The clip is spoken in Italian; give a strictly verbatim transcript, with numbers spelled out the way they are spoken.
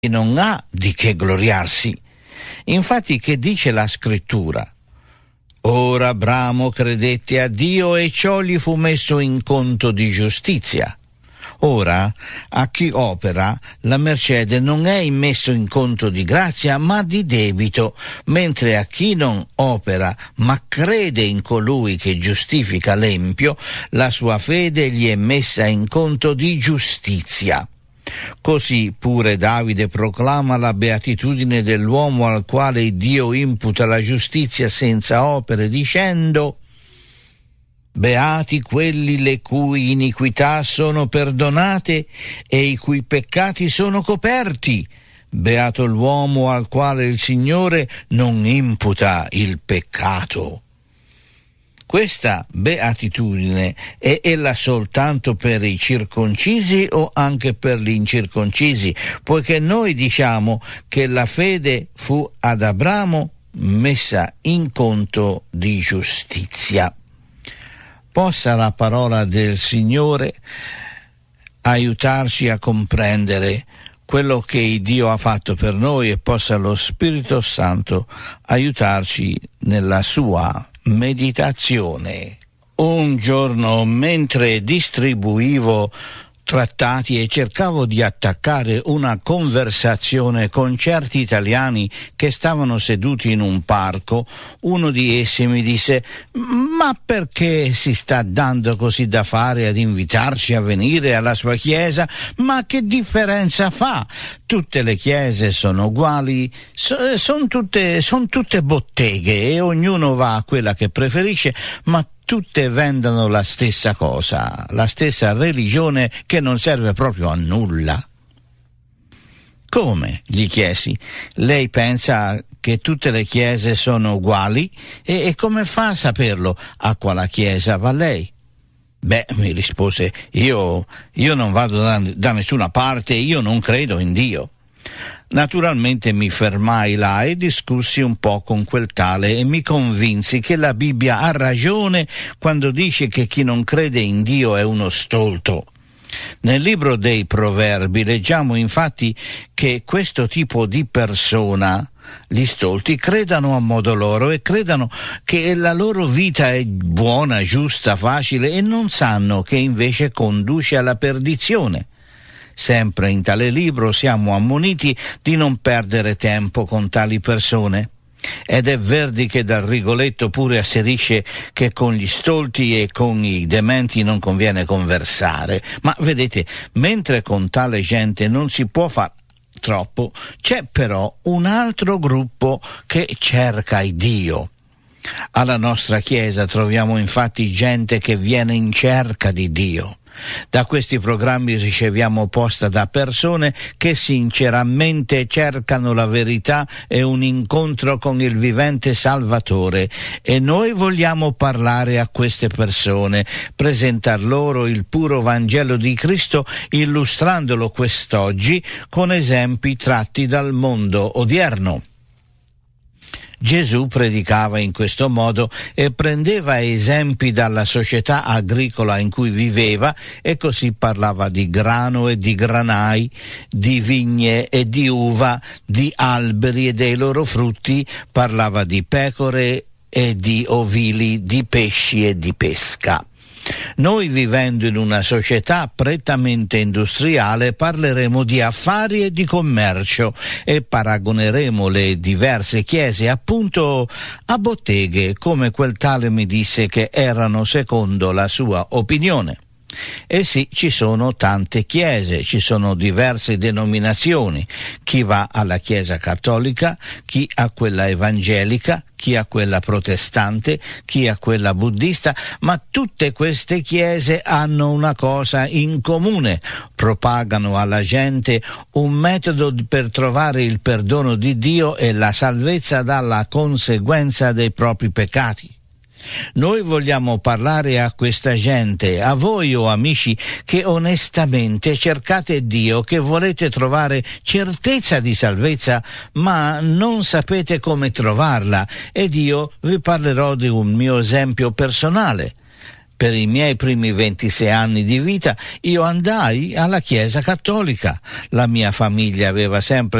non ha di che gloriarsi. Infatti, che dice la scrittura? Ora Abramo credette a Dio e ciò gli fu messo in conto di giustizia. Ora, a chi opera, la mercede non è immesso in conto di grazia, ma di debito, mentre a chi non opera, ma crede in colui che giustifica l'empio, la sua fede gli è messa in conto di giustizia. Così pure Davide proclama la beatitudine dell'uomo al quale Dio imputa la giustizia senza opere, dicendo: beati quelli le cui iniquità sono perdonate e i cui peccati sono coperti. Beato l'uomo al quale il Signore non imputa il peccato. Questa beatitudine è ella soltanto per i circoncisi o anche per gli incirconcisi? Poiché noi diciamo che la fede fu ad Abramo messa in conto di giustizia. Possa la parola del Signore aiutarci a comprendere quello che Dio ha fatto per noi e possa lo Spirito Santo aiutarci nella sua meditazione. Un giorno, mentre distribuivo trattati e cercavo di attaccare una conversazione con certi italiani che stavano seduti in un parco, uno di essi mi disse: ma perché si sta dando così da fare ad invitarci a venire alla sua chiesa? Ma che differenza fa? Tutte le chiese sono uguali, so, sono tutte, son tutte botteghe e ognuno va a quella che preferisce, ma tutte vendono la stessa cosa, la stessa religione che non serve proprio a nulla. Come? Gli chiesi. Lei pensa che tutte le chiese sono uguali? E, e come fa a saperlo? A quale chiesa va lei? Beh, mi rispose, io, io non vado da, da nessuna parte, io non credo in Dio. Naturalmente mi fermai là e discussi un po' con quel tale e mi convinsi che la Bibbia ha ragione quando dice che chi non crede in Dio è uno stolto. Nel libro dei Proverbi leggiamo infatti che questo tipo di persona, gli stolti, credano a modo loro e credano che la loro vita è buona, giusta, facile e non sanno che invece conduce alla perdizione. Sempre in tale libro siamo ammoniti di non perdere tempo con tali persone. Ed è Verdi che dal Rigoletto pure asserisce che con gli stolti e con i dementi non conviene conversare. Ma vedete, mentre con tale gente non si può fare troppo, c'è però un altro gruppo che cerca il Dio. Alla nostra Chiesa troviamo infatti gente che viene in cerca di Dio. Da questi programmi riceviamo posta da persone che sinceramente cercano la verità e un incontro con il vivente Salvatore, e noi vogliamo parlare a queste persone, presentar loro il puro Vangelo di Cristo, illustrandolo quest'oggi con esempi tratti dal mondo odierno. Gesù predicava in questo modo e prendeva esempi dalla società agricola in cui viveva, e così parlava di grano e di granai, di vigne e di uva, di alberi e dei loro frutti, parlava di pecore e di ovili, di pesci e di pesca. Noi, vivendo in una società prettamente industriale, parleremo di affari e di commercio e paragoneremo le diverse chiese appunto a botteghe, come quel tale mi disse che erano secondo la sua opinione. E sì, ci sono tante chiese, ci sono diverse denominazioni, chi va alla chiesa cattolica, chi a quella evangelica, chi a quella protestante, chi a quella buddista, ma tutte queste chiese hanno una cosa in comune: propagano alla gente un metodo per trovare il perdono di Dio e la salvezza dalla conseguenza dei propri peccati. Noi vogliamo parlare a questa gente, a voi o amici che onestamente cercate Dio, che volete trovare certezza di salvezza ma non sapete come trovarla, ed io vi parlerò di un mio esempio personale. Per i miei primi ventisei anni di vita io andai alla Chiesa cattolica. La mia famiglia aveva sempre